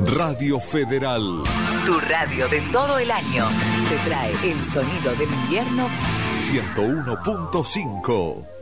Radio Federal. Tu radio de todo el año te trae el sonido del invierno. 101.5.